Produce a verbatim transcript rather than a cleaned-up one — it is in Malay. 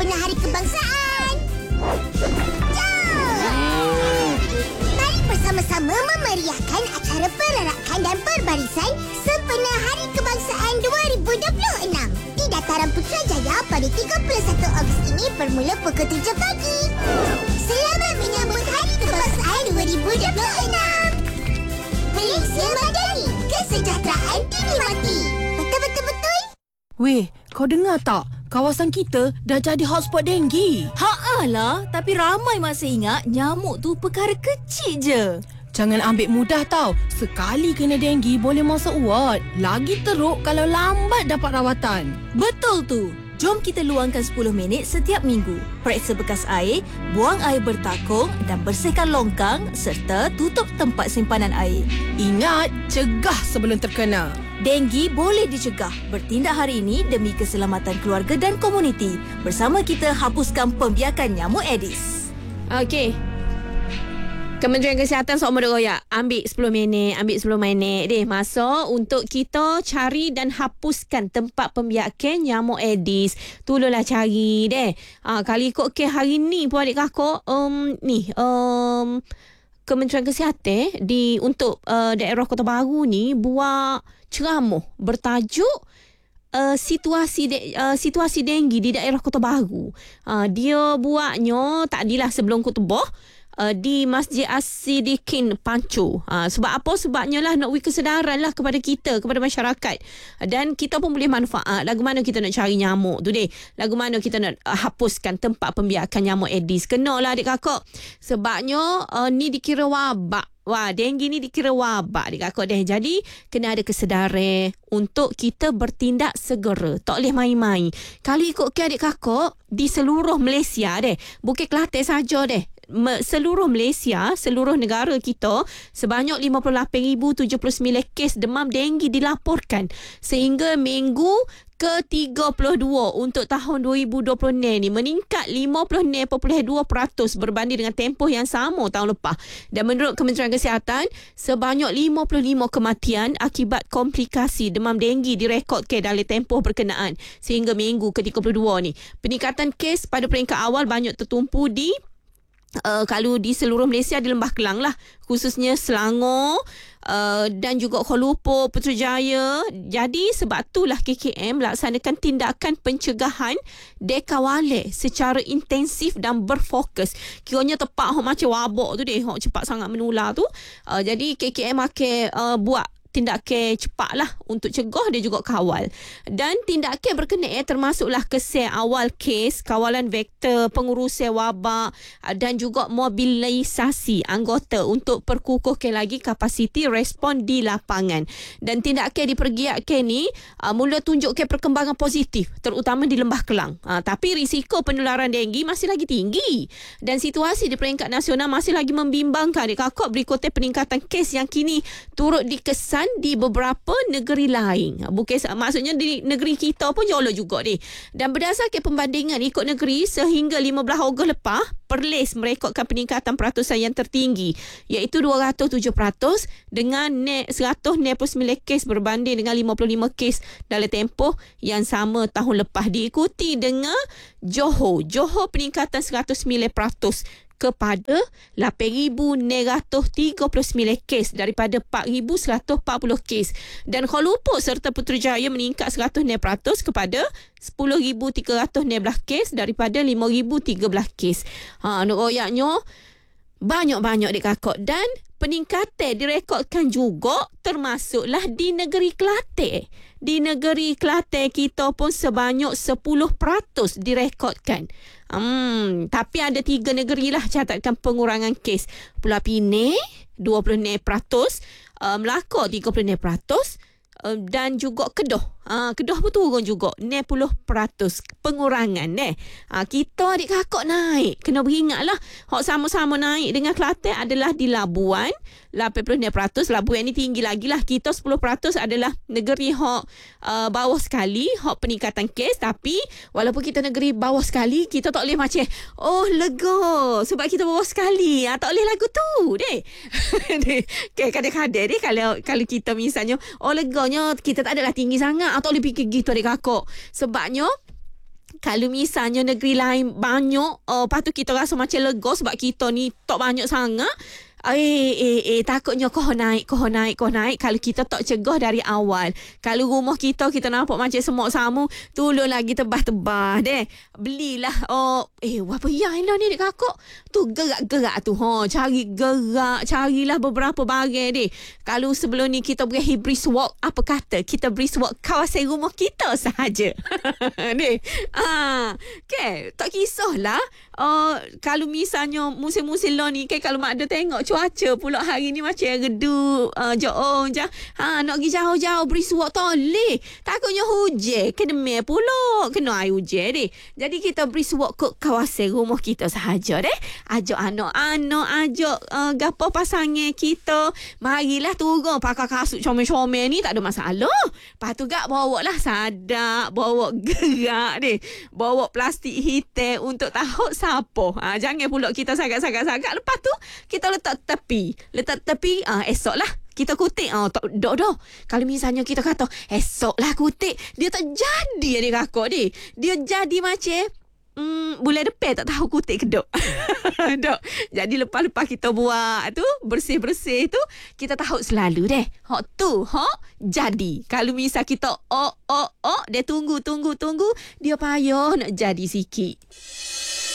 sempena Hari Kebangsaan. Jom! Mari bersama-sama memeriahkan acara perarakan dan perbarisan sempena Hari Kebangsaan dua ribu dua puluh enam di Dataran Putrajaya pada tiga puluh satu Ogos ini bermula pukul tujuh pagi. Selamat menyambut Hari Kebangsaan dua ribu dua puluh enam. Malaysia Madani, kesejahteraan dinikmati. Betul-betul-betul? Weh, kau dengar tak? Kawasan kita dah jadi hotspot denggi. Haalah, tapi ramai masih ingat nyamuk tu perkara kecil je. Jangan ambil mudah tau. Sekali kena denggi boleh masuk ward. Lagi teruk kalau lambat dapat rawatan. Betul tu. Jom kita luangkan sepuluh minit setiap minggu. Periksa bekas air, buang air bertakung dan bersihkan longkang serta tutup tempat simpanan air. Ingat, cegah sebelum terkena. Denggi boleh dicegah. Bertindak hari ini demi keselamatan keluarga dan komuniti. Bersama kita hapuskan pembiakan nyamuk Aedes. Okey. Kementerian Kesihatan Sok Modok Royak. Ambil sepuluh minit. Ambil sepuluh minit. Deh, masa untuk kita cari dan hapuskan tempat pembiakan nyamuk Aedes. Tolonglah cari deh. Ha, kali ikut ke hari ni pun adik kakak. Um, ni. Um, Kementerian Kesihatan di untuk uh, daerah Kota Baru ni buat ceramah bertajuk Uh, situasi de, uh, situasi denggi di daerah Kota Baru. Uh, dia buatnya tadilah sebelum khutbah uh, di Masjid As-Siddiqin Pancu. Uh, sebab apa? Sebabnya lah nak beri kesedaran lah kepada kita, kepada masyarakat. Dan kita pun boleh manfaat. Lagu mana kita nak cari nyamuk tu deh. Lagu mana kita nak uh, hapuskan tempat pembiakan nyamuk Aedes. Kenalah adik kakak. Sebabnya uh, ni dikira wabak. Wah, denggi ni dikira wabak adik kakak deh. Jadi, kena ada kesedaran untuk kita bertindak segera. Tak boleh main-main. Kalau ikut ke adik kakak, di seluruh Malaysia deh. Bukan Kelantan saja deh. Seluruh Malaysia, seluruh negara kita, sebanyak lima puluh lapan ribu tujuh puluh sembilan kes demam denggi dilaporkan sehingga minggu ke tiga puluh dua untuk tahun dua ribu dua puluh ni, meningkat lima puluh enam perpuluhan dua peratus berbanding dengan tempoh yang sama tahun lepas. Dan menurut Kementerian Kesihatan, sebanyak lima puluh lima kematian akibat komplikasi demam denggi direkodkan dalam tempoh berkenaan sehingga minggu ke tiga puluh dua ni. Peningkatan kes pada peringkat awal banyak tertumpu di Uh, kalau di seluruh Malaysia di Lembah Kelang lah, khususnya Selangor uh, dan juga Kuala Lumpur, Putrajaya. Jadi sebab itulah K K M melaksanakan tindakan pencegahan dekawale secara intensif dan berfokus. Kiranya tepat hok macam wabak tu deh, hok cepat sangat menular tu. Uh, jadi K K M akan uh, buat tindakan cepat lah untuk cegah dia juga kawal. Dan tindakan berkenaan termasuklah kesel awal kes, kawalan vektor, pengurusan wabak dan juga mobilisasi anggota untuk perkukuhkan lagi kapasiti respon di lapangan. Dan tindakan dipergiatkan ni uh, mula tunjukkan perkembangan positif terutama di Lembah Kelang. Uh, tapi risiko penularan denggi masih lagi tinggi dan situasi di peringkat nasional masih lagi membimbangkan. Adik kakak berikutnya peningkatan kes yang kini turut dikesan di beberapa negeri lain. Bukan maksudnya di negeri kita pun jauh juga ni. Dan berdasarkan pembandingan ikut negeri sehingga lima belas Ogos lepas, Perlis merekodkan peningkatan peratusan yang tertinggi iaitu dua ratus tujuh peratus dengan seratus enam puluh sembilan kes berbanding dengan lima puluh lima kes dalam tempoh yang sama tahun lepas. Diikuti dengan Johor. Johor peningkatan seratus sembilan peratus kepada lapan ribu enam ratus tiga puluh sembilan kes daripada empat ribu seratus empat puluh kes. Dan Kuala Lumpur serta Putrajaya meningkat seratus enam peratus kepada sepuluh ribu tiga ratus enam belas kes daripada lima ribu tiga belas kes. Ha, nak royaknya banyak-banyak dek kakak. Dan peningkatan direkodkan juga termasuklah di negeri Kelantan. Di negeri Kelantan kita pun sebanyak sepuluh peratus direkodkan. Hmm, tapi ada tiga negeri lah catatkan pengurangan kes. Pulau Pinang dua puluh enam peratus, uh, Melaka tiga puluh enam peratus uh, dan juga Kedah. Ha, Kedah pun turun juga enam puluh peratus pengurangan eh. Ha, kita adik kakak naik. Kena beringatlah. Hak sama-sama naik dengan Kelantan adalah di Labuan lapan puluh enam peratus. Labuan ni tinggi lagi lah. Kita sepuluh peratus adalah negeri hak uh, bawah sekali hak peningkatan kes. Tapi walaupun kita negeri bawah sekali, kita tak boleh macam oh lega sebab kita bawah sekali. Ha, tak boleh lagu tu deh. Okay, kadang-kadang deh kalau kalau kita misalnya oh leganya kita tak adalah tinggi sangat. Tak boleh fikir gitu adik kakak. Sebabnya Kalau misalnya negeri lain banyak, uh, lepas tu kita rasa macam lega sebab kita ni tak banyak sangat. Eh, eh, eh, takutnya kau naik, kau naik, kau naik. Kalau kita tak cegah dari awal. Kalau rumah kita, kita nampak macam semut samu, tolong lagi tebah-tebah deh. Belilah, oh, eh, apa yang lah ni dek kakak? Tu gerak-gerak tu, ha, cari gerak, carilah beberapa barang deh. Kalau sebelum ni kita pergi brisk walk, apa kata? Kita brisk walk kawasan rumah kita sahaja. Deh, ah, okay, tak kisahlah. Uh, kalau misalnya musim-musim lah ni, kan kalau mak ada tengok cuaca pula hari ni macam redup, uh, jauh je. Ha, nak pergi jauh-jauh brisk walk tak boleh. Takutnya hujan, kena mer pula, kena air hujan deh. Jadi kita brisk walk ke kawasan rumah kita sahaja deh. Ajak anak-anak, ajak uh, gapo pasangan kita. Marilah turun pakai kasut comel-comel ni, tak ada masalah. Lepas tu gak bawa lah sadak, bawa gerak deh. Bawa plastik hitam untuk tahu siapa. Ha, jangan pula kita sagak-sagak-sagak. Lepas tu kita letak tepi. Letak tepi, ah, esok lah kita kutip. Ah, tak dak dah. Kalau misalnya kita kata esok lah kutip, dia tak jadi adik kakak ni. Dia jadi macam Hmm, bulan depan tak tahu kutip ke dok. Dok. Jadi lepas-lepas kita buat tu, bersih-bersih tu, kita tahu selalu deh. Hak tu, hak jadi. Kalau misal kita oh oh oh, dia tunggu tunggu tunggu, dia payah nak jadi sikit.